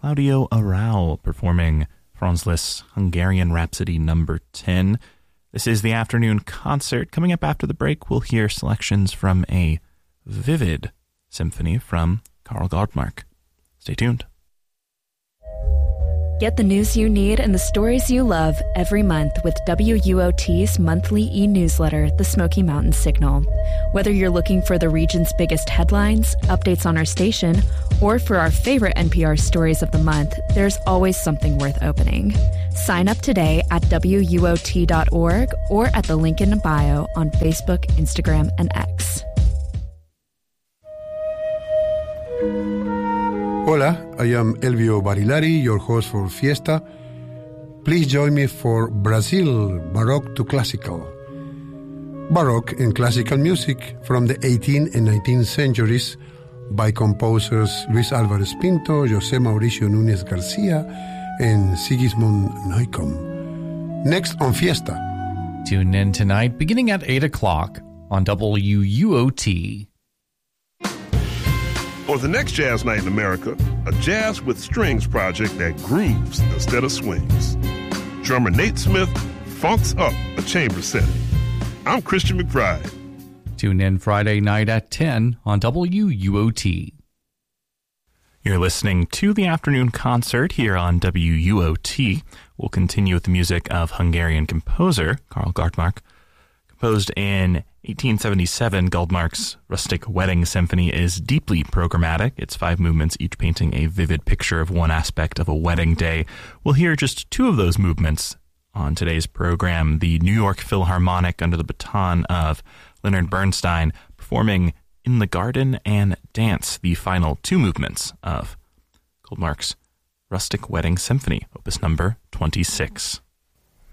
Claudio Arrau performing Franz Liszt's Hungarian Rhapsody No. 10. This is the afternoon concert. Coming up after the break, we'll hear selections from a vivid symphony from Karl Goldmark. Stay tuned. Get the news you need and the stories you love every month with WUOT's monthly e-newsletter, The Smoky Mountains Signal. Whether you're looking for the region's biggest headlines, updates on our station, or for our favorite NPR stories of the month, there's always something worth opening. Sign up today at WUOT.org or at the link in bio on Facebook, Instagram, and X. Hola, I am Elvio Barilari, your host for Fiesta. Please join me for Brazil, Baroque to Classical. Baroque and classical music from the 18th and 19th centuries by composers Luis Álvarez Pinto, José Mauricio Núñez García, and Sigismund Neukomm. Next on Fiesta. Tune in tonight beginning at 8 o'clock on WUOT. For the next Jazz Night in America, a jazz with strings project that grooves instead of swings. Drummer Nate Smith funks up a chamber setting. I'm Christian McBride. Tune in Friday night at 10 on WUOT. You're listening to the afternoon concert here on WUOT. We'll continue with the music of Hungarian composer Karl Goldmark. Composed in 1877, Goldmark's Rustic Wedding Symphony is deeply programmatic. Its 5 movements, each painting a vivid picture of one aspect of a wedding day. We'll hear just 2 of those movements on today's program. The New York Philharmonic, under the baton of Leonard Bernstein, performing In the Garden and Dance, the final 2 movements of Goldmark's Rustic Wedding Symphony, opus number 26.